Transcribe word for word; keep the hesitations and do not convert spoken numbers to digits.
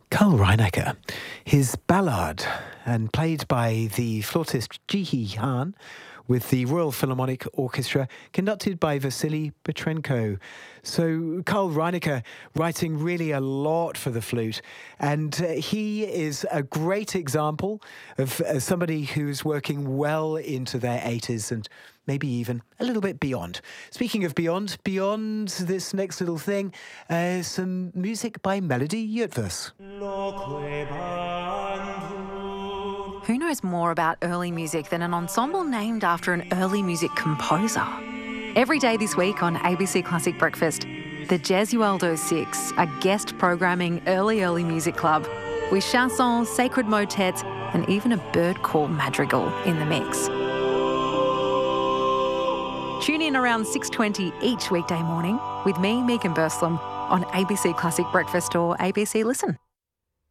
Carl Reinecker, his ballad, and played by the flautist Jihi Han with the Royal Philharmonic Orchestra, conducted by Vasily Petrenko. So Carl Reinecker writing really a lot for the flute, and uh, he is a great example of uh, somebody who's working well into their eighties and maybe even a little bit beyond. Speaking of beyond, beyond this next little thing, uh, some music by Melody Jutvers. Who knows more about early music than an ensemble named after an early music composer? Every day this week on A B C Classic Breakfast, the Gesualdo Six, a guest programming early, early music club with chansons, sacred motets and even a bird call madrigal in the mix. Tune in around six twenty each weekday morning with me, Megan Burslem, on A B C Classic Breakfast or A B C Listen.